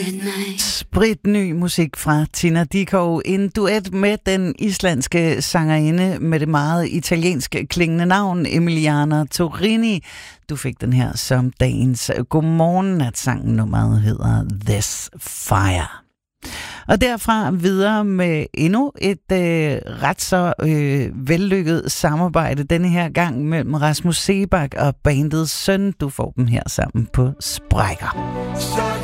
Spritny musik fra Tina Dickow. En duet med den islandske sangerinde med det meget italienske klingende navn Emiliana Torrini. Du fik den her som dagens godmorgen, at sangen nummeret hedder This Fire. Og derfra videre med endnu et ret så vellykket samarbejde denne her gang mellem Rasmus Seebach og bandets Søn. Du får dem her sammen på Sprækker.